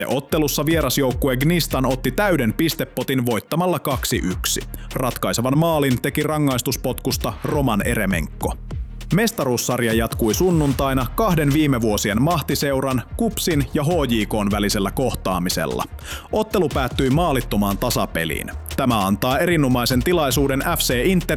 Ottelussa vierasjoukkue Gnistan otti täyden pistepotin voittamalla 2-1. Ratkaisevan maalin teki rangaistuspotkusta Roman Eremenko. Mestaruussarja jatkui sunnuntaina 2 viime vuosien mahtiseuran, KuPSin ja HJK:n välisellä kohtaamisella. Ottelu päättyi maalittomaan tasapeliin. Tämä antaa erinomaisen tilaisuuden FC Interin